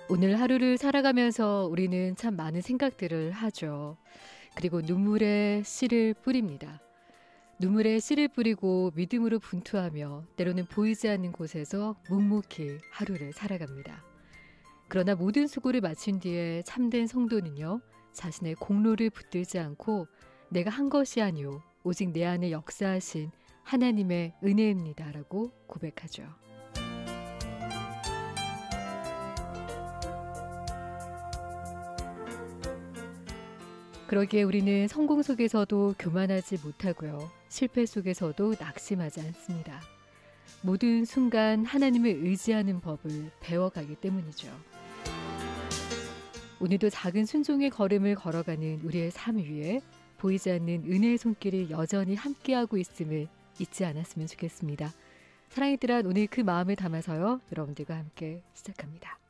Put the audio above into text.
오늘 하루를 살아가면서 우리는 참 많은 생각들을 하죠. 그리고 눈물에 씨를 뿌립니다. 눈물에 씨를 뿌리고 믿음으로 분투하며 때로는 보이지 않는 곳에서 묵묵히 하루를 살아갑니다. 그러나 모든 수고를 마친 뒤에 참된 성도는요, 자신의 공로를 붙들지 않고 내가 한 것이 아니오 오직 내 안에 역사하신 하나님의 은혜입니다라고 고백하죠. 그러기에 우리는 성공 속에서도 교만하지 못하고요. 실패 속에서도 낙심하지 않습니다. 모든 순간 하나님을 의지하는 법을 배워가기 때문이죠. 오늘도 작은 순종의 걸음을 걸어가는 우리의 삶 위에 보이지 않는 은혜의 손길이 여전히 함께하고 있음을 잊지 않았으면 좋겠습니다. 사랑의 뜰한 오늘 그 마음을 담아서요. 여러분들과 함께 시작합니다.